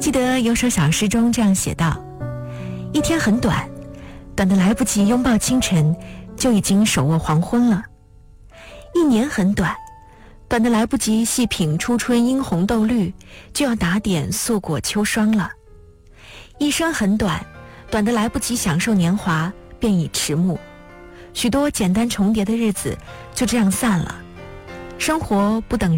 记得有首小诗中这样写道：一天很短，短得来不及拥抱清晨，就已经手握黄昏了；一年很短，短得来不及细品初春樱红豆绿，就要打点素裹秋霜了；一生很短，短得来不及享受年华，便已迟暮。许多简单重叠的日子就这样散了。生活不等